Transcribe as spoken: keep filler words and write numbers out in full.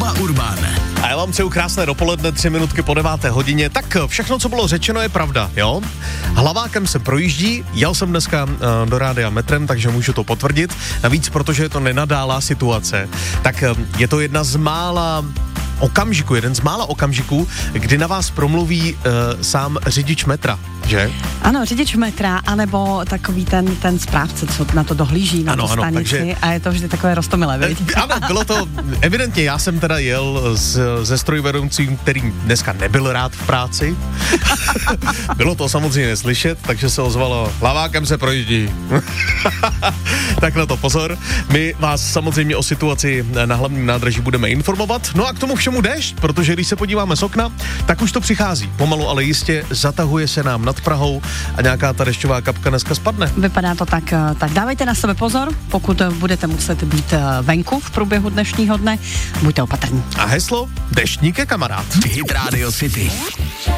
Michaela Urbána. A já vám přeju krásné dopoledne, tři minutky po deváté hodině. Tak všechno, co bylo řečeno, je pravda, jo? Hlavákem se projíždí, jel jsem dneska uh, do rádia metrem, takže můžu to potvrdit. Navíc, protože je to nenadálá situace, tak uh, je to jedna z mála okamžiku, jeden z mála okamžiků, kdy na vás promluví uh, sám řidič metra, že? Ano, řidič metra, anebo takový ten, ten správce, co na to dohlíží, na ano, tu ano, stanici, takže, a je to vždy takové roztomilé, viď? Ano, bylo to, evidentně já jsem teda jel s, se strojvedoucím, který dneska nebyl rád v práci. Bylo to samozřejmě slyšet, takže se ozvalo, hlavákem se projíždí. Tak na to pozor. My vás samozřejmě o situaci na hlavním nádraží budeme informovat. No a k tomu všemu déšť, protože když se podíváme z okna, tak už to přichází. Pomalu, ale jistě zatahuje se nám nad Prahou a nějaká ta dešťová kapka dneska spadne. Vypadá to tak, tak dávejte na sebe pozor, pokud budete muset být venku v průběhu dnešního dne, buďte opatrní. A heslo? Deštník je kamarád. Hit Radio City.